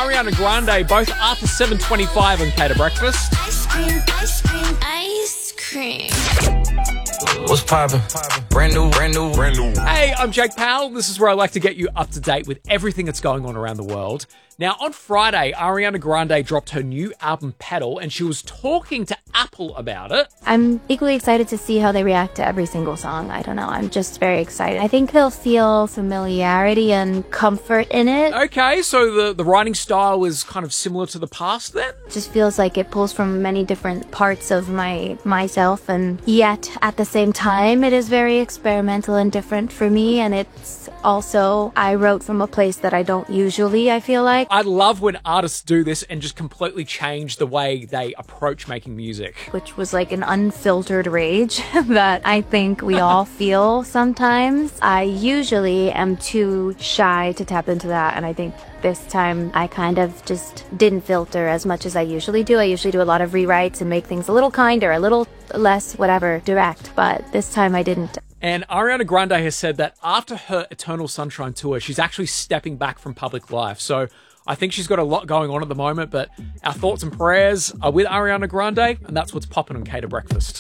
Ariana Grande, both after 7:25 on Cater Breakfast. Ice cream, ice cream, ice cream. What's poppin'? Brand new, brand new, brand new. Hey, I'm Jake Powell. This is where I like to get you up to date with everything that's going on around the world. Now, on Friday, Ariana Grande dropped her new album, Pedal, and she was talking to Apple about it. I'm equally excited to see how they react to every single song. I don't know. I'm just very excited. I think they'll feel familiarity and comfort in it. Okay, so the writing style is kind of similar to the past then? It just feels like it pulls from many different parts of myself, and yet at the same time, it is very experimental and different for me, and it's also, I wrote from a place that I don't usually, I feel like. I love when artists do this and just completely change the way they approach making music. Which was like an unfiltered rage that I think we all feel sometimes. I usually am too shy to tap into that, and I think this time I kind of just didn't filter as much as I usually do. I usually do a lot of rewrites and make things a little kinder, a little less whatever, direct, but this time I didn't. And Ariana Grande has said that after her Eternal Sunshine tour, she's actually stepping back from public life. So I think she's got a lot going on at the moment, but our thoughts and prayers are with Ariana Grande, and that's what's popping on Cater Breakfast.